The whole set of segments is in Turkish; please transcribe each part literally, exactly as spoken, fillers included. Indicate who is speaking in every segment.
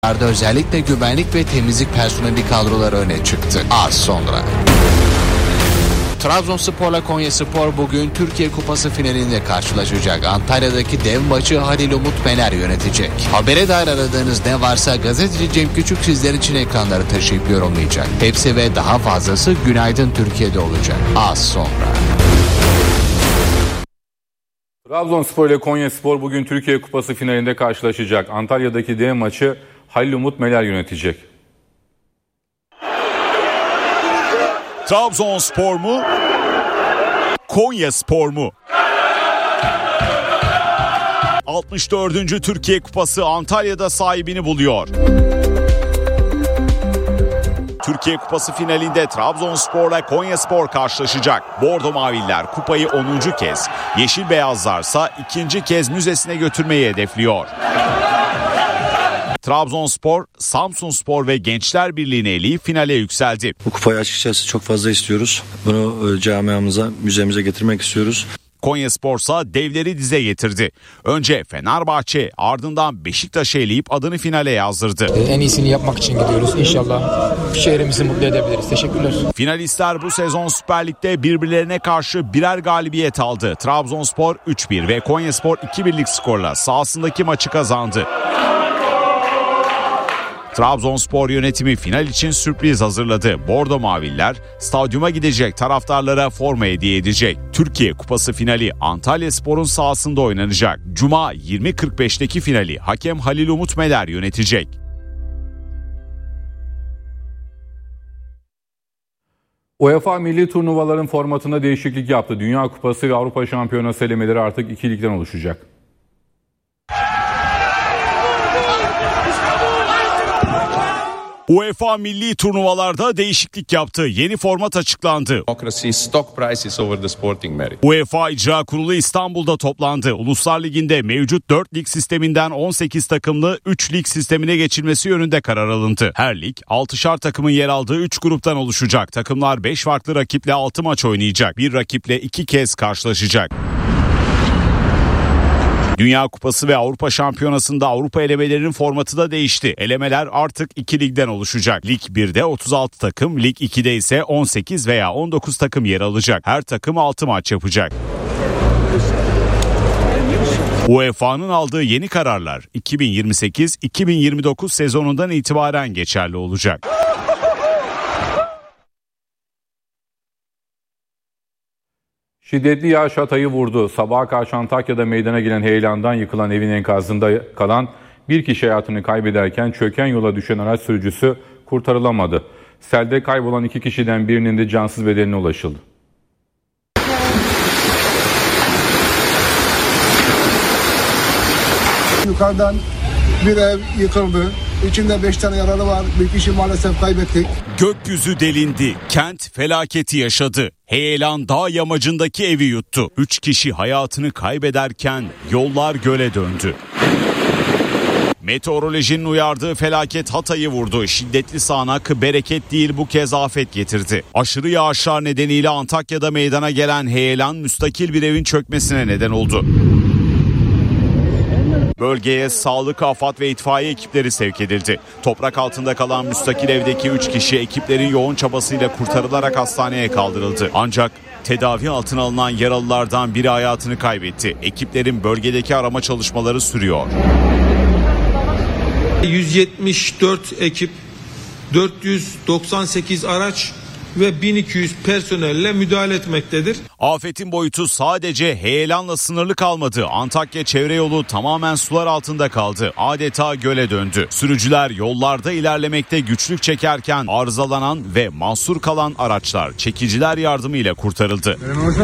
Speaker 1: Özellikle güvenlik ve temizlik personeli kadroları öne çıktı. Az sonra. Trabzonspor'la Konyaspor bugün Türkiye Kupası finalinde karşılaşacak. Antalya'daki dev maçı Halil Umut Meler yönetecek. Habere dair aradığınız ne varsa gazeteci Cem Küçük sizler için ekranları taşıyıp yorumlayacak. Hepsi ve daha fazlası Günaydın Türkiye'de olacak. Az sonra.
Speaker 2: Trabzonspor ile Konyaspor bugün Türkiye Kupası finalinde karşılaşacak. Antalya'daki dev maçı Halil Umut Meler yönetecek.
Speaker 3: Trabzonspor mu? Konyaspor mu? altmış dördüncü Türkiye Kupası Antalya'da sahibini buluyor. Türkiye Kupası finalinde Trabzonspor'la Konyaspor karşılaşacak. Bordo Maviller kupayı onuncu kez, Yeşil Beyazlarsa ikinci kez müzesine götürmeyi hedefliyor. Trabzonspor, Samsunspor ve Gençler Birliği'ni eleyip finale yükseldi.
Speaker 4: Bu kupayı açıkçası çok fazla istiyoruz. Bunu camiamıza, müzemize getirmek istiyoruz.
Speaker 3: Konyaspor'sa devleri dize getirdi. Önce Fenerbahçe, ardından Beşiktaş'ı eleyip adını finale yazdırdı.
Speaker 5: En iyisini yapmak için gidiyoruz. İnşallah şehrimizi mutlu edebiliriz. Teşekkürler.
Speaker 3: Finalistler bu sezon Süper Lig'de birbirlerine karşı birer galibiyet aldı. Trabzonspor üç bir ve Konyaspor iki birlik skorla sahasındaki maçı kazandı. Trabzonspor yönetimi final için sürpriz hazırladı. Bordo Maviller stadyuma gidecek taraftarlara forma hediye edecek. Türkiye Kupası finali Antalyaspor'un sahasında oynanacak. Cuma yirmi kırk beşteki finali hakem Halil Umut Meler yönetecek.
Speaker 2: UEFA milli turnuvaların formatında değişiklik yaptı. Dünya Kupası ve Avrupa Şampiyonası elemeleri artık iki ligden oluşacak.
Speaker 3: UEFA milli turnuvalarda değişiklik yaptı. Yeni format açıklandı. UEFA İcra Kurulu İstanbul'da toplandı. Uluslar Ligi'nde mevcut dört lig sisteminden on sekiz takımlı üç lig sistemine geçilmesi yönünde karar alındı. Her lig altışar takımın yer aldığı üç gruptan oluşacak. Takımlar beş farklı rakiple altı maç oynayacak. Bir rakiple iki kez karşılaşacak. Dünya Kupası ve Avrupa Şampiyonası'nda Avrupa elemelerinin formatı da değişti. Elemeler artık iki ligden oluşacak. Lig birde otuz altı takım, Lig ikide ise on sekiz veya on dokuz takım yer alacak. Her takım altı maç yapacak. UEFA'nın aldığı yeni kararlar iki bin yirmi sekiz iki bin yirmi dokuz sezonundan itibaren geçerli olacak.
Speaker 2: Şiddetli yağış Hatay'ı vurdu. Sabaha karşı Antakya'da meydana gelen heyelandan yıkılan evin enkazında kalan bir kişi hayatını kaybederken çöken yola düşen araç sürücüsü kurtarılamadı. Selde kaybolan iki kişiden birinin de cansız bedenine ulaşıldı.
Speaker 6: Yukarıdan bir ev yıkıldı. İçinde beş tane yaralı var. Bir kişi maalesef kaybettik.
Speaker 3: Gökyüzü delindi. Kent felaketi yaşadı. Heyelan dağ yamacındaki evi yuttu. Üç kişi hayatını kaybederken yollar göle döndü. Meteorolojinin uyardığı felaket Hatay'ı vurdu. Şiddetli sağanak bereket değil bu kez afet getirdi. Aşırı yağışlar nedeniyle Antakya'da meydana gelen heyelan müstakil bir evin çökmesine neden oldu. Bölgeye sağlık, afat ve itfaiye ekipleri sevk edildi. Toprak altında kalan müstakil evdeki üç kişi ekiplerin yoğun çabasıyla kurtarılarak hastaneye kaldırıldı. Ancak tedavi altına alınan yaralılardan biri hayatını kaybetti. Ekiplerin bölgedeki arama çalışmaları sürüyor.
Speaker 7: yüz yetmiş dört ekip, dört yüz doksan sekiz araç ve bin iki yüz personelle müdahale etmektedir.
Speaker 3: Afetin boyutu sadece heyelanla sınırlı kalmadı. Antakya çevre yolu tamamen sular altında kaldı. Adeta göle döndü. Sürücüler yollarda ilerlemekte güçlük çekerken arızalanan ve mahsur kalan araçlar çekiciler yardımıyla kurtarıldı.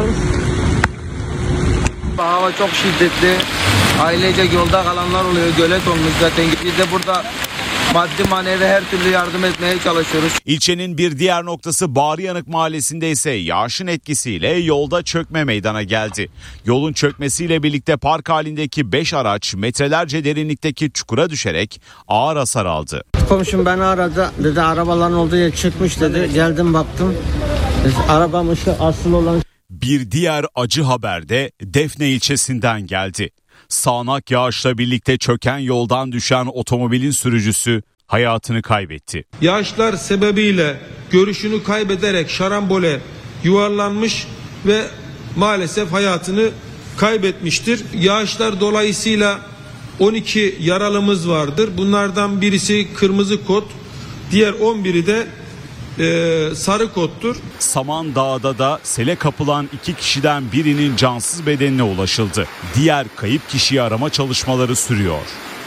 Speaker 8: Hava çok şiddetli. Ailece yolda kalanlar oluyor. Gölet olmuş zaten. Biz de burada maddi manevi her türlü yardım etmeye çalışıyoruz.
Speaker 3: İlçenin bir diğer noktası Bağrıyanık Mahallesi'nde ise yağışın etkisiyle yolda çökme meydana geldi. Yolun çökmesiyle birlikte park halindeki beş araç metrelerce derinlikteki çukura düşerek ağır hasar aldı.
Speaker 9: Komşum beni aradı, dedi arabaların olduğu yer çıkmış dedi. Geldim baktım. Arabam ışığı asıl olan.
Speaker 3: Bir diğer acı haber de Defne ilçesinden geldi. Sağanak yağışla birlikte çöken yoldan düşen otomobilin sürücüsü hayatını kaybetti.
Speaker 7: Yağışlar sebebiyle görüşünü kaybederek şarambole yuvarlanmış ve maalesef hayatını kaybetmiştir. Yağışlar dolayısıyla on iki yaralımız vardır. Bunlardan birisi kırmızı kod, diğer on biri de e, sarı kodtur.
Speaker 3: Samandağ'da da sele kapılan iki kişiden birinin cansız bedenine ulaşıldı. Diğer kayıp kişiyi arama çalışmaları sürüyor.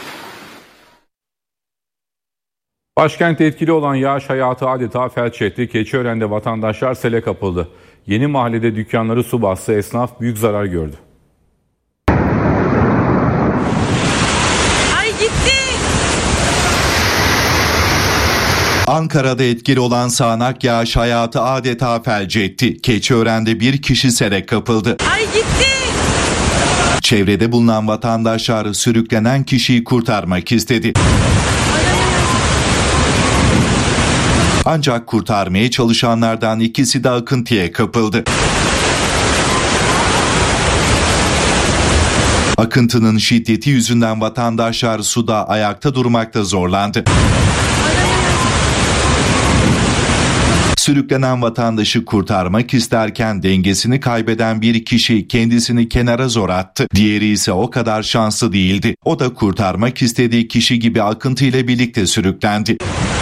Speaker 2: Başkentte etkili olan yağış hayatı adeta felç etti. Keçiören'de vatandaşlar sele kapıldı. Yeni mahallede dükkanları su bastı. Esnaf büyük zarar gördü.
Speaker 10: Ay gitti.
Speaker 11: Ankara'da etkili olan sağanak yağış hayatı adeta felç etti. Keçiören'de bir kişi sele kapıldı.
Speaker 10: Ay gitti.
Speaker 11: Çevrede bulunan vatandaşlar sürüklenen kişiyi kurtarmak istedi. Ancak kurtarmaya çalışanlardan ikisi de akıntıya kapıldı. Akıntının şiddeti yüzünden vatandaşlar suda ayakta durmakta zorlandı. Sürüklenen vatandaşı kurtarmak isterken dengesini kaybeden bir kişi kendisini kenara zor attı. Diğeri ise o kadar şanslı değildi. O da kurtarmak istediği kişi gibi akıntıyla birlikte sürüklendi.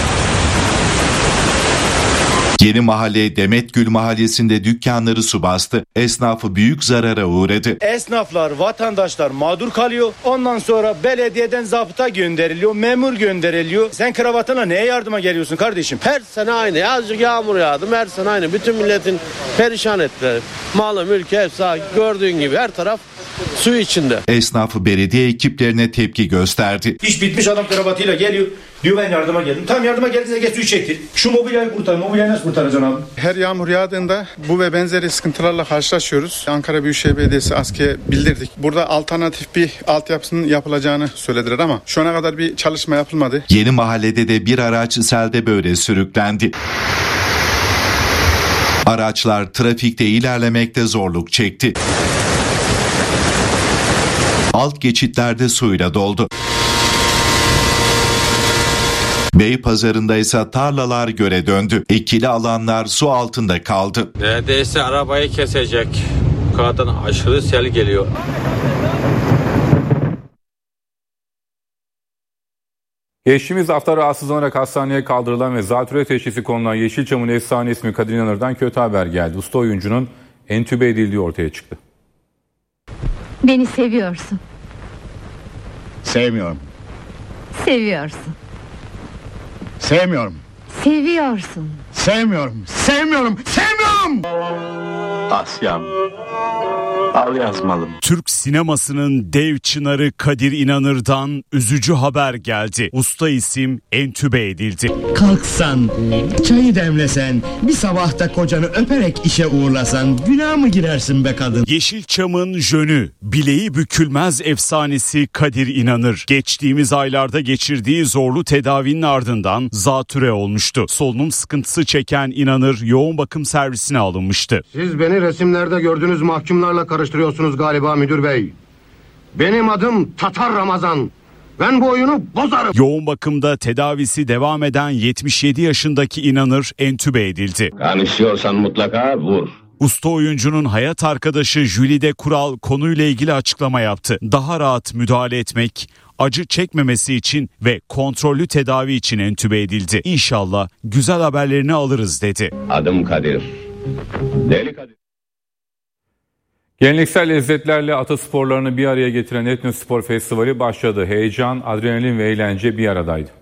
Speaker 11: Yeni Mahalle Demetgül Mahallesi'nde dükkanları su bastı. Esnafı büyük zarara uğradı.
Speaker 12: Esnaflar, vatandaşlar mağdur kalıyor. Ondan sonra belediyeden zabıta gönderiliyor, memur gönderiliyor. Sen kravatına neye yardıma geliyorsun kardeşim?
Speaker 13: Her sene aynı. Azıcık yağmur yağdı. Her sene aynı. Bütün milletin perişan ettiler. Malı, mülkü, hepsi gördüğün gibi her taraf su içinde.
Speaker 11: Esnafı belediye ekiplerine tepki gösterdi.
Speaker 12: İş bitmiş, adam kravatıyla geliyor. Diyor ben yardıma geldim. Tam yardıma geldiğinizde geç suyu çektir. Şu mobilyayı kurtar. Mobilyayı nasıl kurtaracaksın abi?
Speaker 14: Her yağmur yağdığında bu ve benzeri sıkıntılarla karşılaşıyoruz. Ankara Büyükşehir Belediyesi ASKİ'ye bildirdik. Burada alternatif bir altyapısının yapılacağını söylediler ama şu ana kadar bir çalışma yapılmadı.
Speaker 11: Yeni Mahalle'de de bir araç selde böyle sürüklendi. Araçlar trafikte ilerlemekte zorluk çekti. Alt geçitlerde suyla doldu. Beypazarı'nda ise tarlalar göle döndü. Ekili alanlar su altında kaldı.
Speaker 15: Neredeyse arabayı kesecek. Yukarıdan aşırı sel geliyor.
Speaker 2: Geçtiğimiz hafta rahatsızlanarak hastaneye kaldırılan ve zatürre teşhisi konulan Yeşilçam'ın efsane ismi Kadir İnanır'dan kötü haber geldi. Usta oyuncunun entübe edildiği ortaya çıktı.
Speaker 16: Beni seviyorsun.
Speaker 17: Sevmiyorum.
Speaker 16: Seviyorsun.
Speaker 17: Sevmiyorum.
Speaker 16: Seviyorsun.
Speaker 17: Sevmiyorum. Sevmiyorum. Sevmiyorum. Asyam. Al yazmalım.
Speaker 3: Türk sinemasının dev çınarı Kadir İnanır'dan üzücü haber geldi. Usta isim entübe edildi.
Speaker 17: Kalksan, çayı demlesen, bir sabahta kocanı öperek işe uğurlasan günah mı girersin be kadın?
Speaker 3: Yeşilçam'ın jönü, bileği bükülmez efsanesi Kadir İnanır. Geçtiğimiz aylarda geçirdiği zorlu tedavinin ardından zatüre olmuştu. Solunum sıkıntısı çeken İnanır yoğun bakım servisine alınmıştı.
Speaker 18: Siz beni resimlerde gördüğünüz mahkumlarla karıştırıyorsunuz galiba müdür bey. Benim adım Tatar Ramazan. Ben bu oyunu bozarım.
Speaker 3: Yoğun bakımda tedavisi devam eden yetmiş yedi yaşındaki İnanır entübe edildi.
Speaker 18: Konuşuyorsan mutlaka vur.
Speaker 3: Usta oyuncunun hayat arkadaşı Jülide Kural konuyla ilgili açıklama yaptı. Daha rahat müdahale etmek, acı çekmemesi için ve kontrollü tedavi için entübe edildi. İnşallah güzel haberlerini alırız dedi.
Speaker 18: Adım Kadir. Deli Kadir.
Speaker 2: Geleneksel lezzetlerle atasporlarını bir araya getiren Etnospor Festivali başladı. Heyecan, adrenalin ve eğlence bir aradaydı.